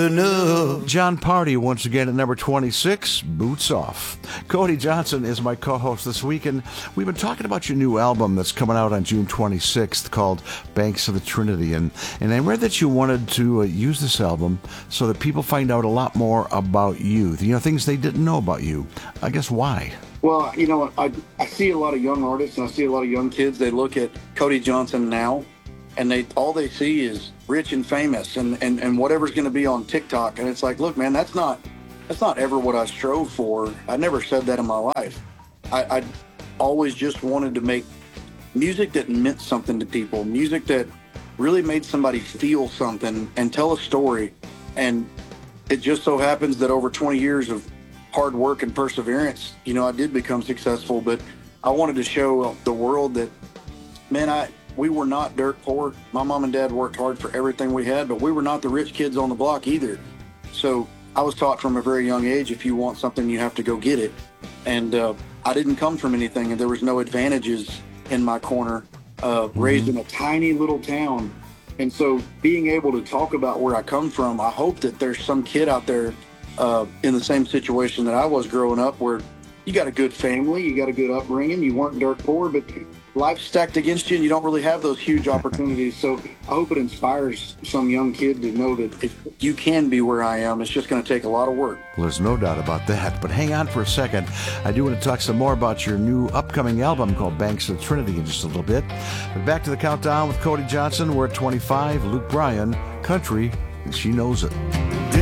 enough. John Party once again at number 26, Boots Off. Cody Johnson is my co-host this week, and we've been talking about your new album that's coming out on June 26th called Banks of the Trinity. And I read that you wanted to use this album so that people find out a lot more about you, things they didn't know about you. I guess why? Well, I see a lot of young artists and I see a lot of young kids. They look at Cody Johnson now and all they see is rich and famous and whatever's going to be on TikTok. And it's like, look, man, that's not ever what I strove for. I never said that in my life. I always just wanted to make music that meant something to people, music that really made somebody feel something and tell a story. And it just so happens that over 20 years of hard work and perseverance, I did become successful, but I wanted to show the world that, man, we were not dirt poor. My mom and dad worked hard for everything we had, but we were not the rich kids on the block either. So I was taught from a very young age, if you want something, you have to go get it. And I didn't come from anything, and there was no advantages in my corner, raised in a tiny little town. And so being able to talk about where I come from, I hope that there's some kid out there in the same situation that I was growing up, where you got a good family, you got a good upbringing, you weren't dirt poor, but life's stacked against you and you don't really have those huge opportunities. So I hope it inspires some young kid to know that if you can be where I am, it's just going to take a lot of work. Well, there's no doubt about that. But hang on for a second. I do want to talk some more about your new upcoming album called Banks of the Trinity in just a little bit. But back to the countdown with Cody Johnson. We're at 25. Luke Bryan, Country, and She Knows It.